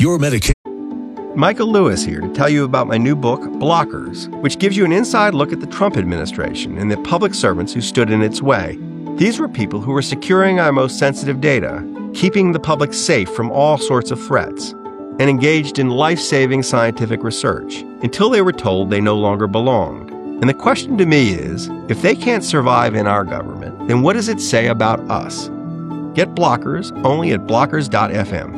Your medication. Michael Lewis here to tell you about my new book, Blockers, which gives you an inside look at the Trump administration and the public servants who stood in its way. These were people who were securing our most sensitive data, keeping the public safe from all sorts of threats, and engaged in life-saving scientific research until they were told they no longer belonged. And the question to me is, if they can't survive in our government, then what does it say about us? Get Blockers only at blockers.fm.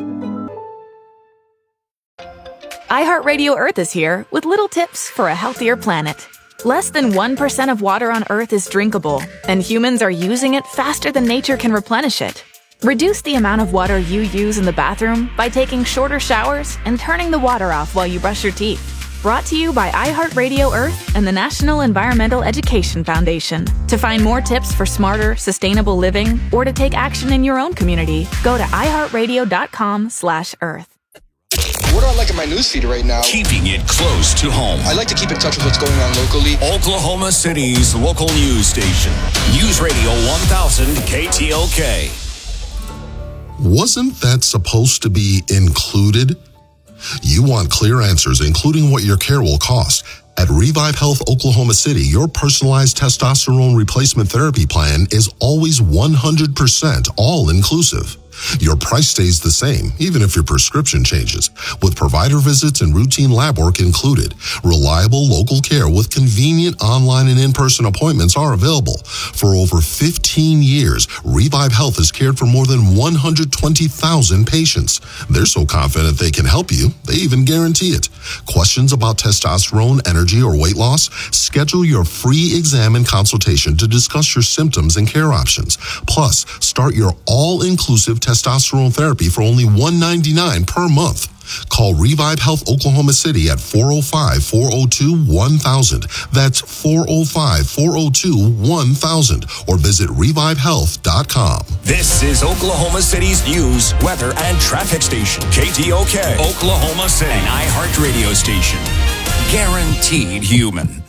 iHeartRadio Earth is here with little tips for a healthier planet. Less than 1% of water on Earth is drinkable, and humans are using it faster than nature can replenish it. Reduce the amount of water you use in the bathroom by taking shorter showers and turning the water off while you brush your teeth. Brought to you by iHeartRadio Earth and the National Environmental Education Foundation. To find more tips for smarter, sustainable living or to take action in your own community, go to iHeartRadio.com/Earth. What do I like in my newsfeed right now? Keeping it close to home. I like to keep in touch with what's going on locally. Oklahoma City's local news station. News Radio 1000 KTOK. Wasn't that supposed to be included? You want clear answers, including what your care will cost. At Revive Health Oklahoma City, your personalized testosterone replacement therapy plan is always 100% all-inclusive. Your price stays the same, even if your prescription changes, with provider visits and routine lab work included. Reliable local care with convenient online and in-person appointments are available. For over 15 years, Revive Health has cared for more than 120,000 patients. They're so confident they can help you, they even guarantee it. Questions about testosterone, energy, or weight loss? Schedule your free exam and consultation to discuss your symptoms and care options. Plus, start your all-inclusive testosterone therapy for only $199 per month. Call Revive Health Oklahoma City at 405-402-1000. That's 405-402-1000. Or visit revivehealth.com. This is Oklahoma City's news, weather, and traffic station. KTOK, Oklahoma City, an iHeart radio station. Guaranteed human.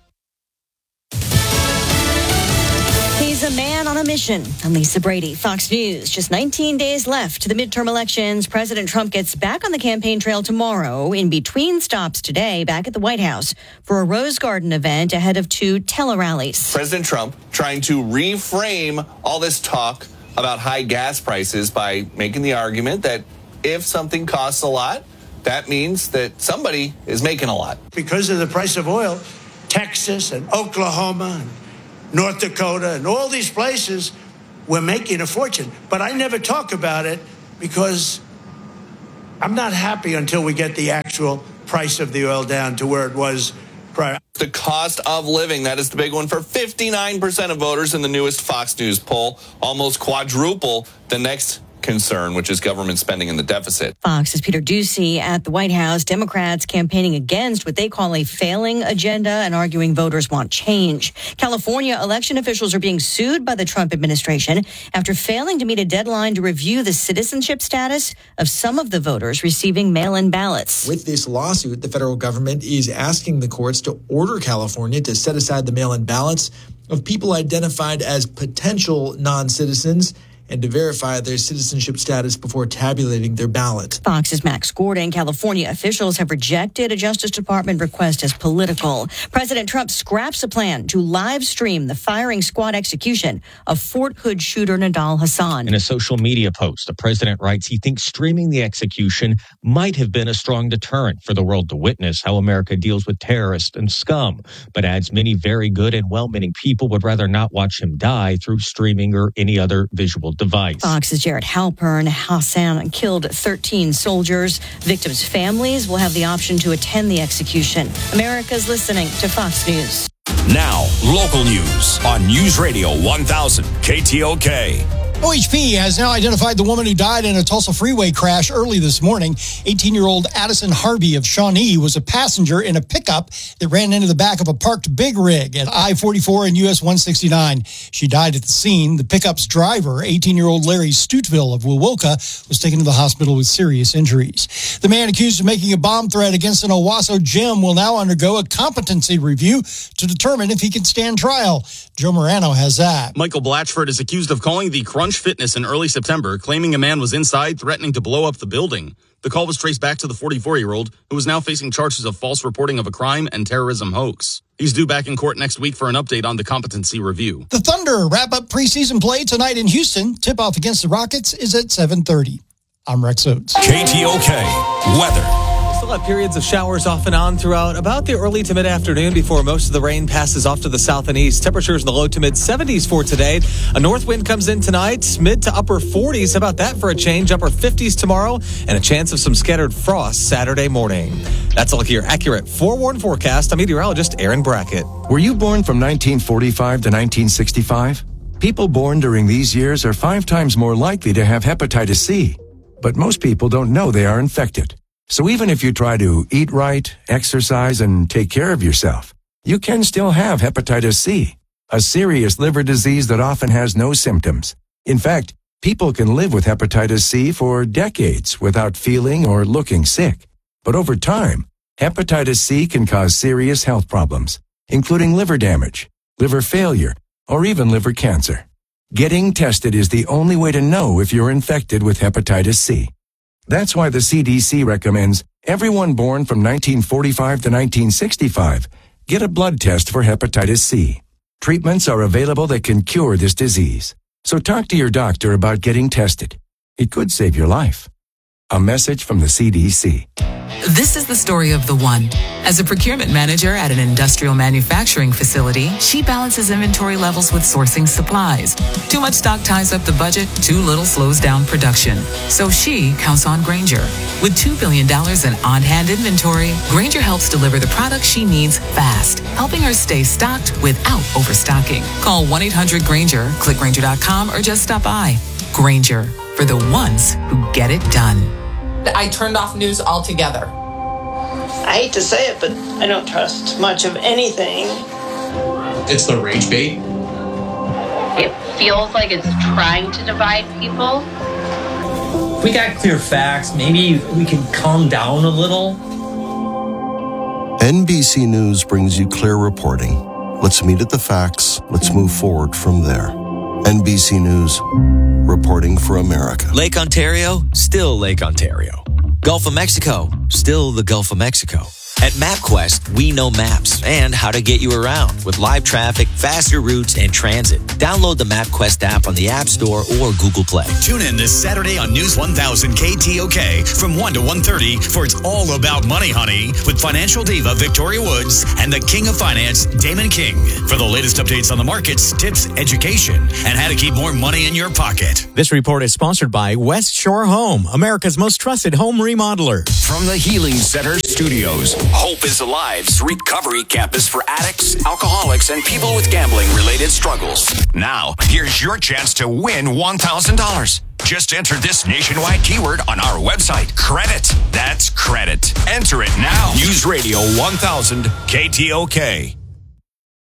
He's a man on a mission. I'm Lisa Brady, Fox News. Just 19 days left to the midterm elections. President Trump gets back on the campaign trail tomorrow, in between stops today back at the White House for a Rose Garden event ahead of 2 tele-rallies. President Trump trying to reframe all this talk about high gas prices by making the argument that if something costs a lot, that means that somebody is making a lot. Because of the price of oil, Texas and Oklahoma and North Dakota and all these places, we're making a fortune. But I never talk about it because I'm not happy until we get the actual price of the oil down to where it was prior. The cost of living, that is the big one for 59% of voters in the newest Fox News poll, almost quadruple the next concern, which is government spending and the deficit. Fox's Peter Doocy at the White House. Democrats campaigning against what they call a failing agenda and arguing voters want change. California election officials are being sued by the Trump administration after failing to meet a deadline to review the citizenship status of some of the voters receiving mail-in ballots. With this lawsuit, the federal government is asking the courts to order California to set aside the mail-in ballots of people identified as potential non-citizens and to verify their citizenship status before tabulating their ballot. Fox's Max Gordon. California officials have rejected a Justice Department request as political. President Trump scraps a plan to live stream the firing squad execution of Fort Hood shooter Nidal Hasan. In a social media post, the president writes he thinks streaming the execution might have been a strong deterrent for the world to witness how America deals with terrorists and scum, but adds many very good and well-meaning people would rather not watch him die through streaming or any other visual device. Fox's Jared Halpern. Hasan killed 13 soldiers. Victims' families will have the option to attend the execution. America's listening to Fox News. Now, local news on News Radio 1000 KTOK. OHP has now identified the woman who died in a Tulsa freeway crash early this morning. 18-year-old Addison Harvey of Shawnee was a passenger in a pickup that ran into the back of a parked big rig at I-44 and US 169. She died at the scene. The pickup's driver, 18-year-old Larry Stutville of Wewoka, was taken to the hospital with serious injuries. The man accused of making a bomb threat against an Owasso gym will now undergo a competency review to determine if he can stand trial. Joe Morano has that. Michael Blatchford is accused of calling the Crunch Lounge Fitness in early September, claiming a man was inside threatening to blow up the building. The call was traced back to the 44-year-old, who is now facing charges of false reporting of a crime and terrorism hoax. He's due back in court next week for an update on the competency review. The Thunder wrap up preseason play tonight in Houston. Tip-off against the Rockets is at 7:30. I'm Rex Oates. KTOK weather. Still have periods of showers off and on throughout about the early to mid-afternoon before most of the rain passes off to the south and east. Temperatures in the low to mid-70s for today. A north wind comes in tonight, mid to upper 40s. How about that for a change? Upper 50s tomorrow, and a chance of some scattered frost Saturday morning. That's a look at your accurate forewarned forecast. I'm meteorologist Aaron Brackett. Were you born from 1945 to 1965? People born during these years are 5 times more likely to have hepatitis C. But most people don't know they are infected. So even if you try to eat right, exercise, and take care of yourself, you can still have hepatitis C, a serious liver disease that often has no symptoms. In fact, people can live with hepatitis C for decades without feeling or looking sick. But over time, hepatitis C can cause serious health problems, including liver damage, liver failure, or even liver cancer. Getting tested is the only way to know if you're infected with hepatitis C. That's why the CDC recommends everyone born from 1945 to 1965 get a blood test for hepatitis C. Treatments are available that can cure this disease. So talk to your doctor about getting tested. It could save your life. A message from the CDC. This is the story of the one. As a procurement manager at an industrial manufacturing facility, she balances inventory levels with sourcing supplies. Too much stock ties up the budget, too little slows down production. So she counts on Grainger. With $2 billion in on-hand inventory, Grainger helps deliver the products she needs fast, helping her stay stocked without overstocking. Call 1-800-GRAINGER, click Grainger.com, or just stop by. Grainger, for the ones who get it done. I turned off news altogether. I hate to say it, but I don't trust much of anything. It's the rage bait. It feels like it's trying to divide people. If we got clear facts, maybe we could calm down a little. NBC News brings you clear reporting. Let's meet at the facts. Let's move forward from there. NBC News, reporting for America. Lake Ontario, still Lake Ontario. Gulf of Mexico, still the Gulf of Mexico. At MapQuest, we know maps and how to get you around with live traffic, faster routes, and transit. Download the MapQuest app on the App Store or Google Play. Tune in this Saturday on News 1000 KTOK from 1 to 1:30 for It's All About Money, Honey, with financial diva Victoria Woods and the King of Finance, Damon King, for the latest updates on the markets, tips, education, and how to keep more money in your pocket. This report is sponsored by West Shore Home, America's most trusted home remodeler. From the Healing Center Studios, Hope is Alive's recovery campus for addicts, alcoholics, and people with gambling-related struggles. Now, here's your chance to win $1,000. Just enter this nationwide keyword on our website, credit. That's credit. Enter it now. News Radio 1000 KTOK.